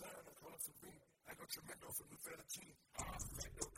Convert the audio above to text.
sign, I'm calling for me. I go tremendo from the 13. Perfecto.